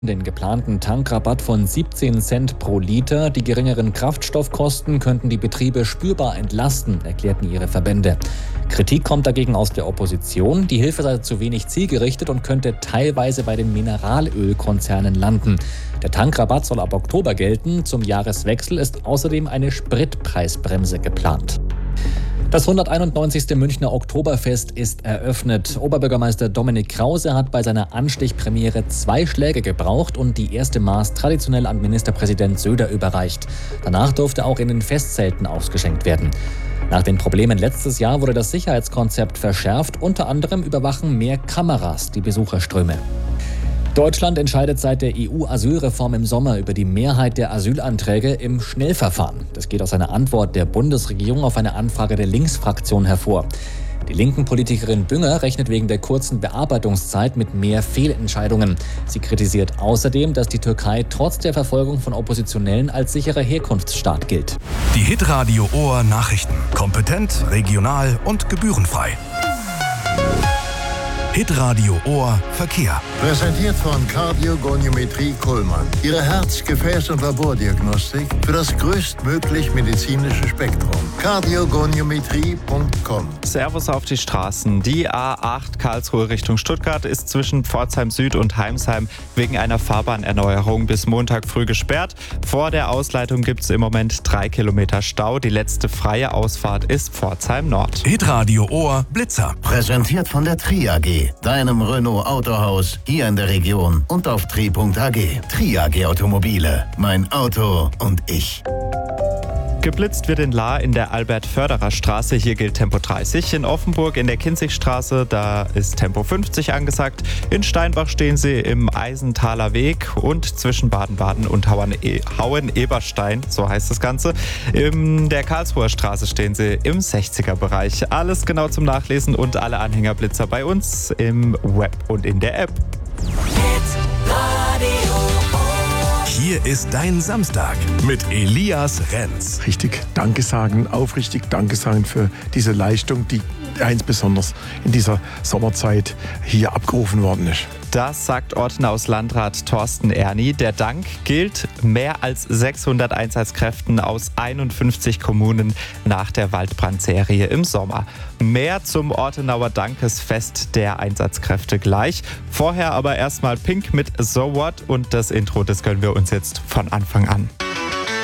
Den geplanten Tankrabatt von 17 Cent pro Liter, die geringeren Kraftstoffkosten könnten die Betriebe spürbar entlasten, erklärten ihre Verbände. Kritik kommt dagegen aus der Opposition. Die Hilfe sei zu wenig zielgerichtet und könnte teilweise bei den Mineralölkonzernen landen. Der Tankrabatt soll ab Oktober gelten. Zum Jahreswechsel ist außerdem eine Spritpreisbremse geplant. Das 191. Münchner Oktoberfest ist eröffnet. Oberbürgermeister Dominik Krause hat bei seiner Anstichpremiere 2 Schläge gebraucht und die erste Maß traditionell an Ministerpräsident Söder überreicht. Danach durfte auch in den Festzelten ausgeschenkt werden. Nach den Problemen letztes Jahr wurde das Sicherheitskonzept verschärft. Unter anderem überwachen mehr Kameras die Besucherströme. Deutschland entscheidet seit der EU-Asylreform im Sommer über die Mehrheit der Asylanträge im Schnellverfahren. Das geht aus einer Antwort der Bundesregierung auf eine Anfrage der Linksfraktion hervor. Die linken Politikerin Bünger rechnet wegen der kurzen Bearbeitungszeit mit mehr Fehlentscheidungen. Sie kritisiert außerdem, dass die Türkei trotz der Verfolgung von Oppositionellen als sicherer Herkunftsstaat gilt. Die Hitradio Ohr Nachrichten. Kompetent, regional und gebührenfrei. Hitradio Ohr Verkehr. Präsentiert von Kardiogoniometrie Kuhlmann. Ihre Herz-, Gefäß- und Labordiagnostik für das größtmöglich medizinische Spektrum. Kardiogoniometrie.com. Servus auf die Straßen. Die A8 Karlsruhe Richtung Stuttgart ist zwischen Pforzheim Süd und Heimsheim wegen einer Fahrbahnerneuerung bis Montag früh gesperrt. Vor der Ausleitung gibt es im Moment 3 Kilometer Stau. Die letzte freie Ausfahrt ist Pforzheim Nord. Hitradio Ohr Blitzer. Präsentiert von der Tri AG, deinem Renault Autohaus hier in der Region und auf tri.ag. Tri AG Automobile. Mein Auto und ich. Geblitzt wird in Lahr in der Albert-Förderer-Straße. Hier gilt Tempo 30. In Offenburg in der Kinzigstraße, da ist Tempo 50 angesagt. In Steinbach stehen sie im Eisenthaler Weg und zwischen Baden-Baden und Hauen-Eberstein, so heißt das Ganze. In der Karlsruher Straße stehen sie im 60er-Bereich. Alles genau zum Nachlesen und alle Anhängerblitzer bei uns im Web und in der App. Hier ist dein Samstag mit Elias Renz. Richtig Danke sagen, aufrichtig Danke sagen für diese Leistung, die ganz besonders in dieser Sommerzeit hier abgerufen worden ist. Das sagt Ortenaus Landrat Thorsten Erni. Der Dank gilt mehr als 600 Einsatzkräften aus 51 Kommunen nach der Waldbrandserie im Sommer. Mehr zum Ortenauer Dankesfest der Einsatzkräfte gleich. Vorher aber erstmal Pink mit So What und das Intro, das gönnen wir uns jetzt von Anfang an.